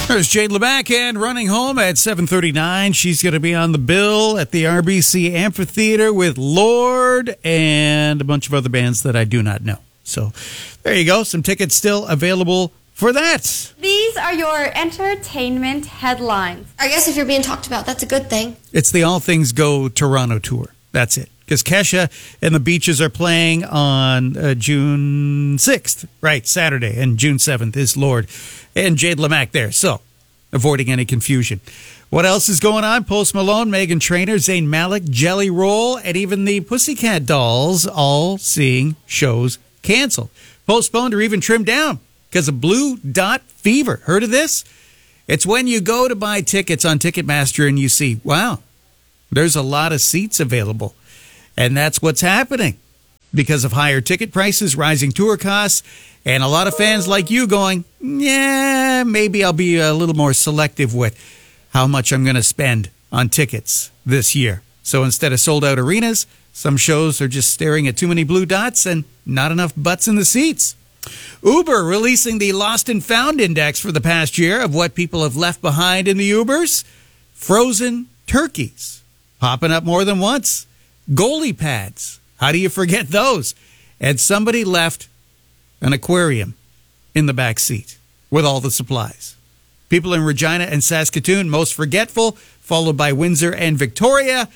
There's Jade LeBac and Running Home at 7:39. She's going to be on the bill at the RBC Amphitheater with Lorde and a bunch of other bands that I do not know. So there you go. Some tickets still available for that. These are your entertainment headlines. I guess if you're being talked about, that's a good thing. It's the All Things Go Toronto tour. That's it. Because Kesha and the Beaches are playing on June 6th, right, Saturday, and June 7th is Lorde and Jade LeBac there. So, avoiding any confusion. What else is going on? Post Malone, Meghan Trainor, Zayn Malik, Jelly Roll, and even the Pussycat Dolls all seeing shows canceled, postponed, or even trimmed down because of Blue Dot Fever. Heard of this? It's when you go to buy tickets on Ticketmaster and you see, wow, there's a lot of seats available. And that's what's happening because of higher ticket prices, rising tour costs, and a lot of fans like you going, yeah, maybe I'll be a little more selective with how much I'm going to spend on tickets this year. So instead of sold-out arenas, some shows are just staring at too many blue dots and not enough butts in the seats. Uber releasing the Lost and Found Index for the past year of what people have left behind in the Ubers. Frozen turkeys popping up more than once. Goalie pads. How do you forget those? And somebody left an aquarium in the back seat with all the supplies. People in Regina and Saskatoon most forgetful, followed by Windsor and Victoria.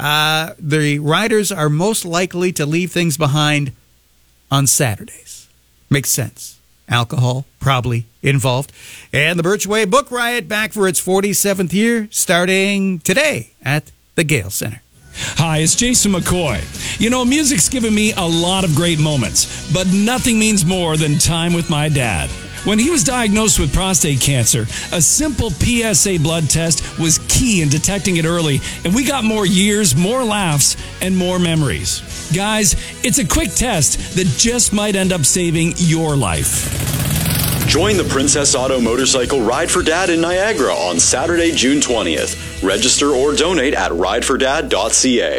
The riders are most likely to leave things behind on Saturdays. Makes sense. Alcohol probably involved. And the Birchway Book Riot back for its 47th year, starting today at the Gale Center. Hi, it's Jason McCoy. You know, music's given me a lot of great moments, but nothing means more than time with my dad. When he was diagnosed with prostate cancer, a simple PSA blood test was key in detecting it early, and we got more years, more laughs, and more memories. Guys, it's a quick test that just might end up saving your life. Join the Princess Auto Motorcycle Ride for Dad in Niagara on Saturday, June 20th. Register or donate at ridefordad.ca.